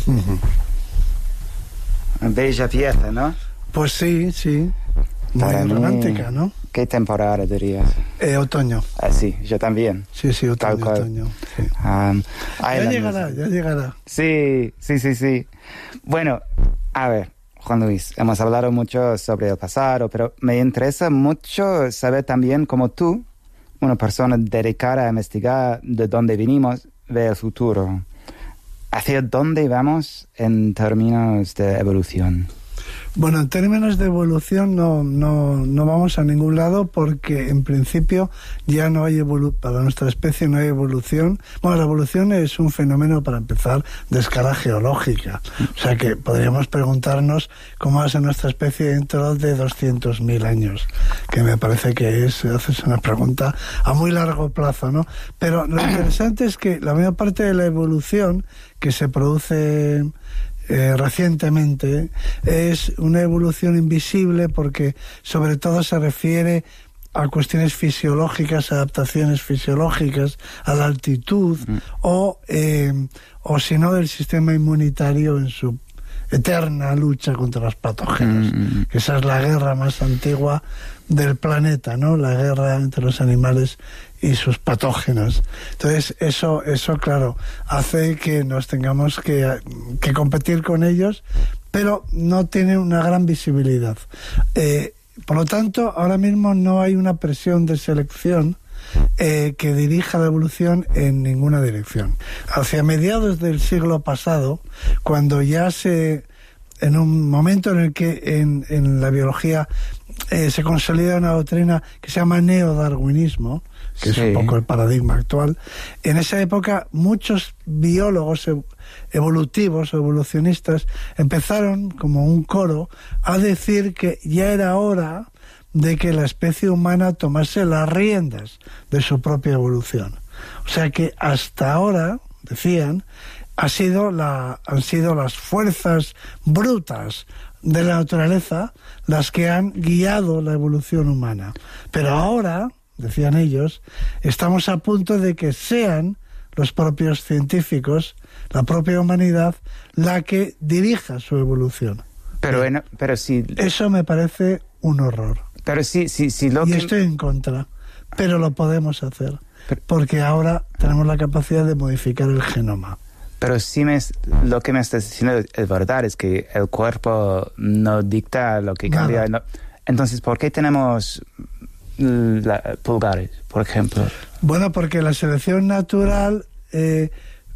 Bella pieza, ¿no? Pues sí. Muy romántica, ¿no? ¿Qué temporada dirías? Otoño. Sí, yo también. Sí, otoño. Sí. Ya llegará. Sí. Bueno, a ver, Juan Luis, hemos hablado mucho sobre el pasado, pero me interesa mucho saber también cómo tú, una persona dedicada a investigar de dónde venimos, ve el futuro. ¿Hacia dónde vamos en términos de evolución? Bueno, en términos de evolución no vamos a ningún lado, porque en principio ya no hay para nuestra especie no hay evolución. Bueno, la evolución es un fenómeno, para empezar, de escala geológica. O sea que podríamos preguntarnos cómo va a ser nuestra especie dentro de 200.000 años, que me parece que haces una pregunta a muy largo plazo, ¿no? Pero lo interesante es que la mayor parte de la evolución que se produce recientemente es una evolución invisible, porque sobre todo se refiere a cuestiones fisiológicas, adaptaciones fisiológicas, a la altitud o si no, del sistema inmunitario en su eterna lucha contra los patógenos, que esa es la guerra más antigua del planeta, ¿no? La guerra entre los animales y sus patógenos. Entonces eso claro, hace que nos tengamos que competir con ellos, pero no tiene una gran visibilidad. Por lo tanto, ahora mismo no hay una presión de selección que dirija la evolución en ninguna dirección. Hacia mediados del siglo pasado, cuando ya en un momento en el que en la biología se consolida una doctrina que se llama neodarwinismo, que es un poco el paradigma actual, en esa época muchos biólogos evolutivos o evolucionistas empezaron como un coro a decir que ya era hora de que la especie humana tomase las riendas de su propia evolución. O sea que hasta ahora, decían, han sido las fuerzas brutas de la naturaleza las que han guiado la evolución humana. Pero ahora, decían ellos, estamos a punto de que sean los propios científicos, la propia humanidad, la que dirija su evolución. Pero si... Eso me parece un horror. Pero si y estoy en contra, pero lo podemos hacer, porque ahora tenemos la capacidad de modificar el genoma. Pero lo que me estás diciendo es verdad, es que el cuerpo no dicta lo que cambia. No. Entonces, ¿por qué tenemos pulgares, por ejemplo? Bueno, porque la selección natural... te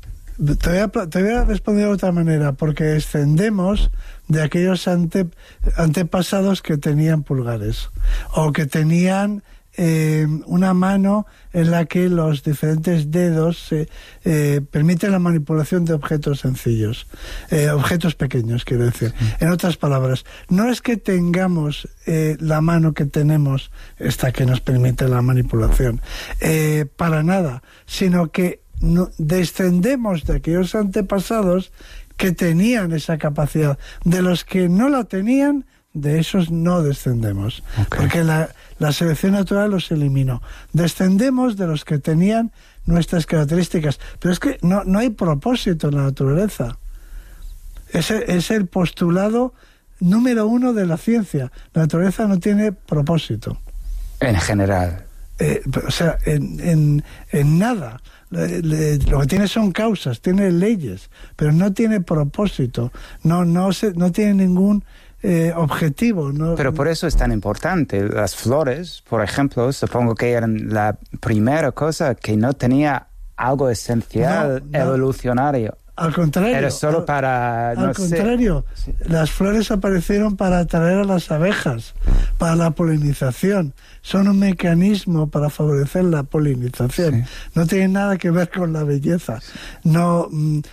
voy a responder de otra manera, porque descendemos de aquellos antepasados que tenían pulgares, o que tenían una mano en la que los diferentes dedos permiten la manipulación de objetos sencillos, objetos pequeños, quiero decir. En otras palabras, no es que tengamos la mano que tenemos, esta que nos permite la manipulación, para nada, sino que descendemos de aquellos antepasados que tenían esa capacidad. De los que no la tenían, de esos no descendemos, porque la selección natural los eliminó. Descendemos de los que tenían nuestras características, pero es que no hay propósito en la naturaleza. Es el postulado número 1 de la ciencia. La naturaleza no tiene propósito. En general. O sea, en nada. Lo que tiene son causas, tiene leyes, pero no tiene propósito, no tiene ningún objetivo. Pero por eso es tan importante. Las flores, por ejemplo, supongo que eran la primera cosa que no tenía algo esencial evolucionario. Al contrario. Era solo para... Al contrario, las flores aparecieron para atraer a las abejas, para la polinización. Son un mecanismo para favorecer la polinización. Sí. No tienen nada que ver con la belleza. No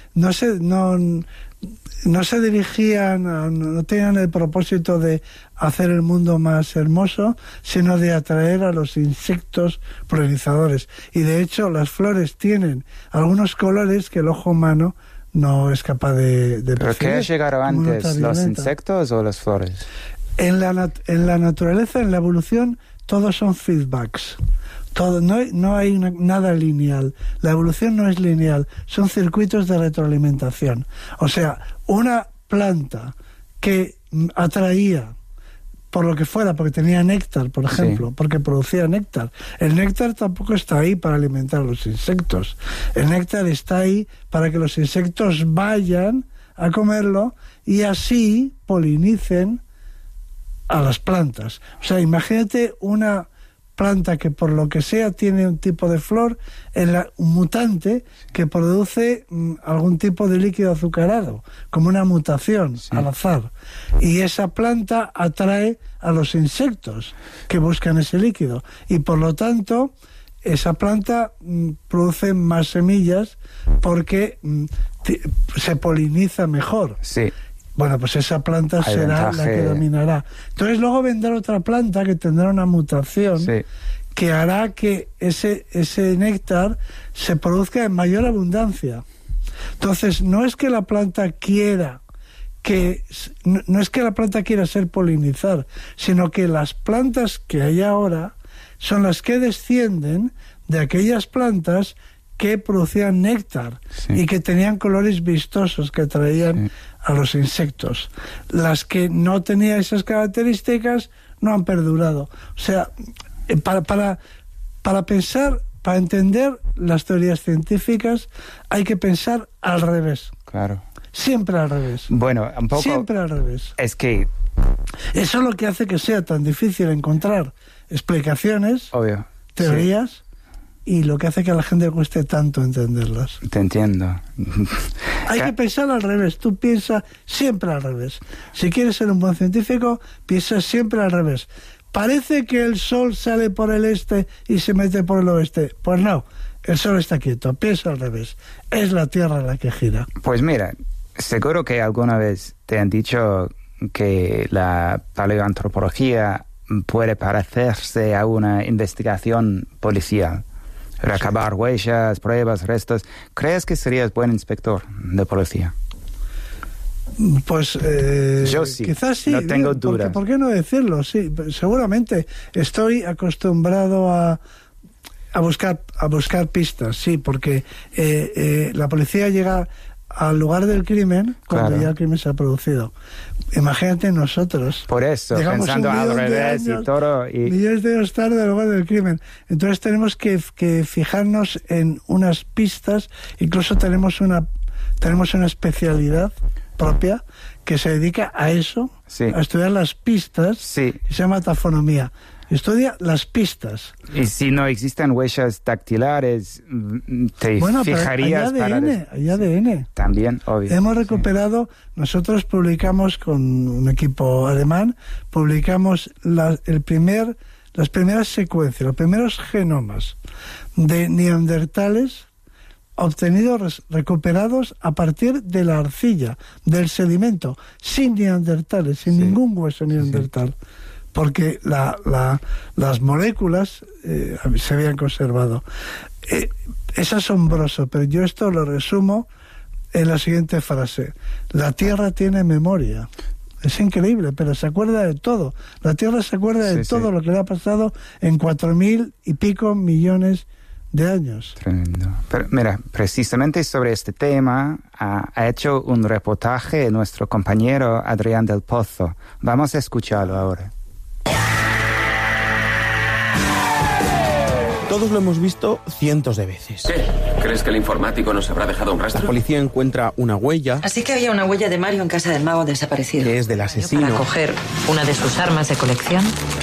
se dirigían, no tenían el propósito de hacer el mundo más hermoso, sino de atraer a los insectos polinizadores. Y de hecho, las flores tienen algunos colores que el ojo humano no es capaz de percibir. ¿Pero qué llegaron antes, los insectos o las flores? En la naturaleza, en la evolución, todos son feedbacks. No hay nada lineal. La evolución no es lineal, son circuitos de retroalimentación. O sea, una planta que atraía por lo que fuera, porque tenía néctar, por ejemplo, porque producía néctar. El néctar tampoco está ahí para alimentar a los insectos. El néctar está ahí para que los insectos vayan a comerlo y así polinicen a las plantas. O sea, imagínate una planta que por lo que sea tiene un tipo de flor, un mutante que produce algún tipo de líquido azucarado, como una mutación al azar. Y esa planta atrae a los insectos que buscan ese líquido. Y por lo tanto, esa planta produce más semillas porque se poliniza mejor. Sí. Bueno, pues esa planta será la que dominará. Entonces luego vendrá otra planta que tendrá una mutación que hará que ese néctar se produzca en mayor abundancia. Entonces no es que la planta quiera ser polinizar, sino que las plantas que hay ahora son las que descienden de aquellas plantas que producían néctar y que tenían colores vistosos que atraían a los insectos. Las que no tenían esas características no han perdurado. O sea, para pensar, para entender las teorías científicas, hay que pensar al revés. Claro. Siempre al revés. Bueno, un poco... Siempre al revés. Es que... Eso es lo que hace que sea tan difícil encontrar explicaciones, teorías, y lo que hace que a la gente le cueste tanto entenderlas. Te entiendo. Hay que pensar al revés. Tú piensas siempre al revés. Si quieres ser un buen científico, piensa siempre al revés. Parece que el sol sale por el este y se mete por el oeste. Pues no, el sol está quieto. Piensa al revés. Es la Tierra la que gira. Pues mira, seguro que alguna vez te han dicho que la paleoantropología puede parecerse a una investigación policial. Recabar huellas, pruebas, restos. ¿Crees que serías buen inspector de policía? Pues yo sí, quizás sí. No tengo dudas. ¿Por qué no decirlo? Sí, seguramente estoy acostumbrado a buscar pistas, sí, porque la policía llega al lugar del crimen cuando ya el crimen se ha producido. Imagínate nosotros. Por eso, pensando al revés y todo. Millones de años tarde al lugar del crimen. Entonces tenemos que fijarnos en unas pistas. Incluso tenemos una especialidad propia que se dedica a eso, a estudiar las pistas, que se llama tafonomía. Estudia las pistas. Y si no existen huellas dactilares, te fijarías hay ADN. También, obvio. Hemos recuperado, nosotros publicamos con un equipo alemán, publicamos las primeras secuencias, los primeros genomas de neandertales recuperados a partir de la arcilla, del sedimento, sin neandertales, sin ningún hueso neandertal. Porque las moléculas se habían conservado. Es asombroso, pero yo esto lo resumo en la siguiente frase. La Tierra tiene memoria. Es increíble, pero se acuerda de todo. La Tierra se acuerda de todo lo que le ha pasado en 4.000 y pico millones de años. Tremendo. Pero mira, precisamente sobre este tema ha hecho un reportaje nuestro compañero Adrián del Pozo. Vamos a escucharlo ahora. Todos lo hemos visto cientos de veces. ¿Qué? ¿Crees que el informático nos habrá dejado un rastro? La policía encuentra una huella. Así que había una huella de Mario en casa del mago desaparecido. Que es del asesino. Para coger una de sus armas de colección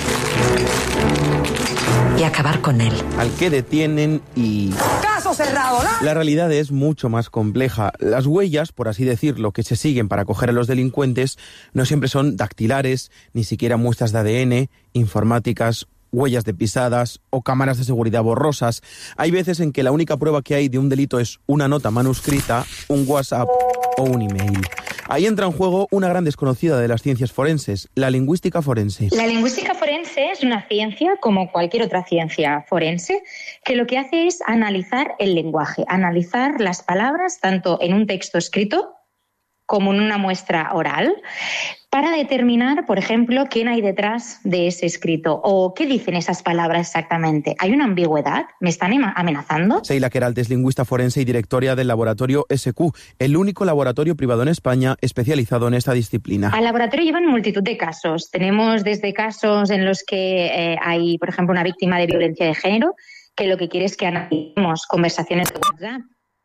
y acabar con él. Al que detienen y... ¡Caso cerrado! ¿No? La realidad es mucho más compleja. Las huellas, por así decirlo, que se siguen para coger a los delincuentes, no siempre son dactilares, ni siquiera muestras de ADN, informáticas, huellas de pisadas o cámaras de seguridad borrosas. Hay veces en que la única prueba que hay de un delito es una nota manuscrita, un WhatsApp o un email. Ahí entra en juego una gran desconocida de las ciencias forenses, la lingüística forense. La lingüística forense es una ciencia, como cualquier otra ciencia forense, que lo que hace es analizar el lenguaje, analizar las palabras tanto en un texto escrito como en una muestra oral, para determinar, por ejemplo, quién hay detrás de ese escrito o qué dicen esas palabras exactamente. ¿Hay una ambigüedad? ¿Me están amenazando? Seila Queralt es lingüista forense y directora del laboratorio SQ, el único laboratorio privado en España especializado en esta disciplina. Al laboratorio llevan multitud de casos. Tenemos desde casos en los que hay, por ejemplo, una víctima de violencia de género que lo que quiere es que analicemos conversaciones de WhatsApp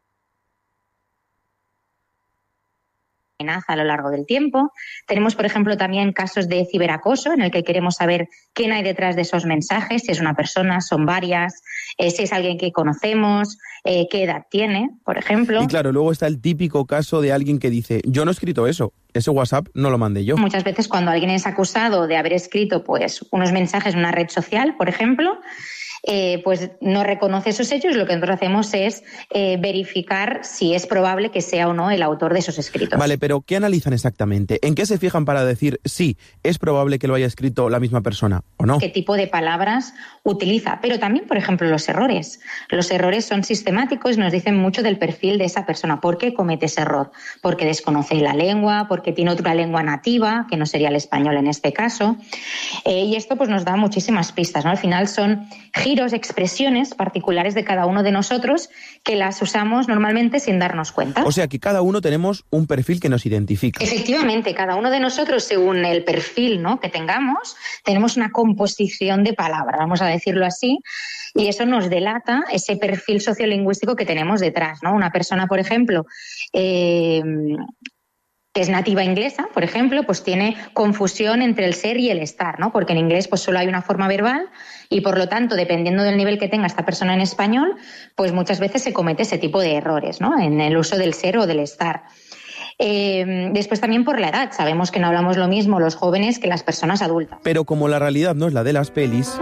amenaza a lo largo del tiempo. Tenemos, por ejemplo, también casos de ciberacoso en el que queremos saber quién hay detrás de esos mensajes, si es una persona, son varias, si es alguien que conocemos, qué edad tiene, por ejemplo. Y claro, luego está el típico caso de alguien que dice, yo no he escrito eso, ese WhatsApp no lo mandé yo. Muchas veces cuando alguien es acusado de haber escrito pues unos mensajes en una red social, por ejemplo, pues no reconoce esos hechos, lo que nosotros hacemos es verificar si es probable que sea o no el autor de esos escritos. Vale, pero ¿qué analizan exactamente? ¿En qué se fijan para decir sí, es probable que lo haya escrito la misma persona o no? ¿Qué tipo de palabras utiliza? Pero también, por ejemplo, los errores. Los errores son sistemáticos y nos dicen mucho del perfil de esa persona. ¿Por qué comete ese error? Porque desconoce la lengua, porque tiene otra lengua nativa, que no sería el español en este caso. Y esto pues nos da muchísimas pistas, ¿no? Al final son giros, expresiones particulares de cada uno de nosotros que las usamos normalmente sin darnos cuenta. O sea que cada uno tenemos un perfil que nos identifica. Efectivamente, cada uno de nosotros, según el perfil, ¿no?, que tengamos, tenemos una composición de palabras, vamos a decirlo así, y eso nos delata ese perfil sociolingüístico que tenemos detrás, ¿no? Una persona, por ejemplo, que es nativa inglesa, por ejemplo, pues tiene confusión entre el ser y el estar, ¿no? Porque en inglés pues solo hay una forma verbal y, por lo tanto, dependiendo del nivel que tenga esta persona en español, pues muchas veces se comete ese tipo de errores, ¿no?, en el uso del ser o del estar. Después también por la edad. Sabemos que no hablamos lo mismo los jóvenes que las personas adultas. Pero como la realidad no es la de las pelis,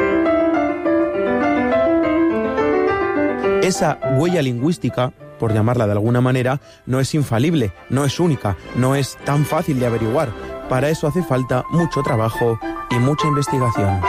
esa huella lingüística, por llamarla de alguna manera, no es infalible, no es única, no es tan fácil de averiguar. Para eso hace falta mucho trabajo y mucha investigación.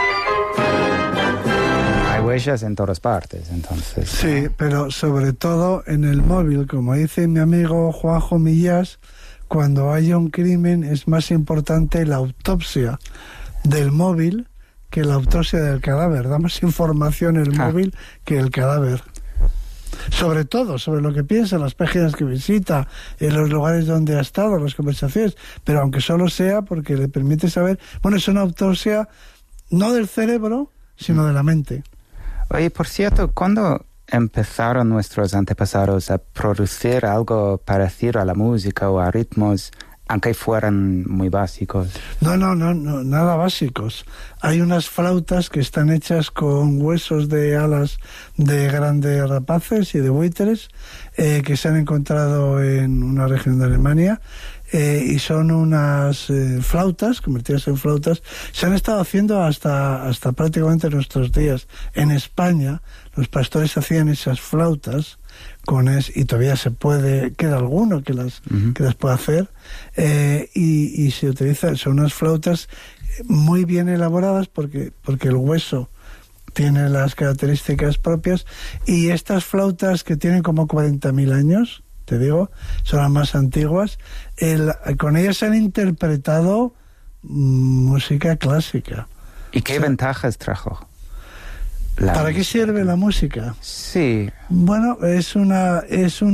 Hay huellas en todas partes, entonces. Sí, pero sobre todo en el móvil, como dice mi amigo Juanjo Millás, cuando haya un crimen es más importante la autopsia del móvil que la autopsia del cadáver. Da más información el móvil que el cadáver. Sobre todo, sobre lo que piensa, las páginas que visita, en los lugares donde ha estado, las conversaciones, pero aunque solo sea porque le permite saber, bueno, es una autopsia no del cerebro, sino de la mente. Oye, por cierto, ¿cuándo empezaron nuestros antepasados a producir algo parecido a la música o a ritmos, aunque fueran muy básicos? No, nada básicos. Hay unas flautas que están hechas con huesos de alas de grandes rapaces y de buitres que se han encontrado en una región de Alemania. Y son unas flautas, convertidas en flautas, se han estado haciendo hasta prácticamente nuestros días. En España, los pastores hacían esas flautas y todavía se puede, queda alguno que las puede hacer, y se utiliza, son unas flautas muy bien elaboradas porque el hueso tiene las características propias, y estas flautas que tienen como 40.000 años, te digo, son las más antiguas, con ellas se han interpretado música clásica. ¿Y qué ventajas trajo? ¿Para qué sirve la música? Sí. Bueno, es una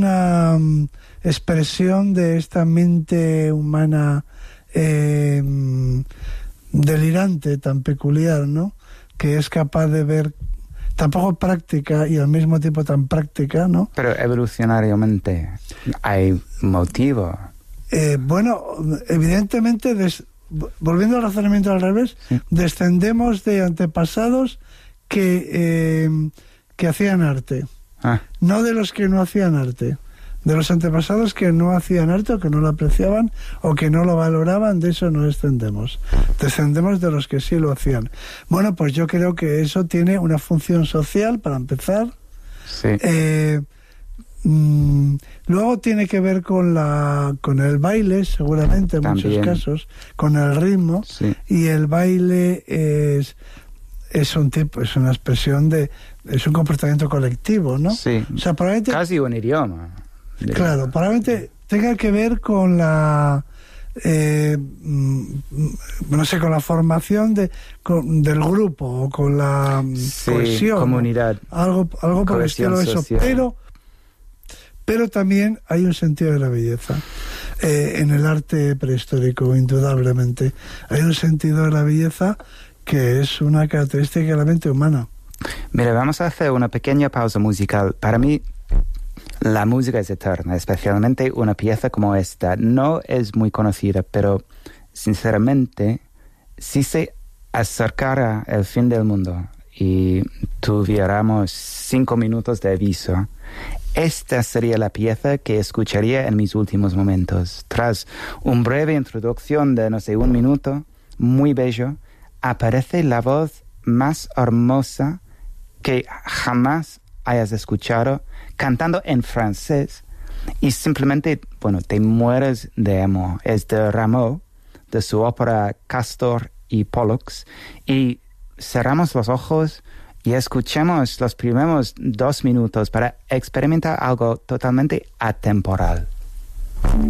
expresión de esta mente humana delirante, tan peculiar, ¿no?, que es capaz de ver tan poco práctica y al mismo tiempo tan práctica, ¿no? Pero evolucionariamente hay motivo. Bueno, evidentemente, volviendo al razonamiento al revés, descendemos de antepasados que hacían arte, no de los que no hacían arte. De los antepasados que no hacían arte o que no lo apreciaban o que no lo valoraban, de eso no descendemos. Descendemos de los que sí lo hacían. Bueno, pues yo creo que eso tiene una función social, para empezar. Sí. Luego tiene que ver con el baile, seguramente, en muchos casos, con el ritmo. Sí. Y el baile es una expresión es un comportamiento colectivo, ¿no? Sí. O sea, probablemente, casi un idioma. Claro, probablemente tenga que ver con la no sé, con la formación del grupo o con la cohesión, comunidad, algo por el estilo de eso, pero también hay un sentido de la belleza en el arte prehistórico, indudablemente. Hay un sentido de la belleza que es una característica de la mente humana. Mira, vamos a hacer una pequeña pausa musical. Para mí, la música es eterna, especialmente una pieza como esta. No es muy conocida, pero sinceramente, si se acercara el fin del mundo y tuviéramos 5 minutos de aviso, esta sería la pieza que escucharía en mis últimos momentos. Tras una breve introducción de, no sé, 1 minuto, muy bello, aparece la voz más hermosa que jamás hayas escuchado, cantando en francés, y simplemente, bueno, te mueres de amor. Es de Rameau, de su ópera Castor y Pollux, y cerramos los ojos y escuchemos los primeros 2 minutos para experimentar algo totalmente atemporal.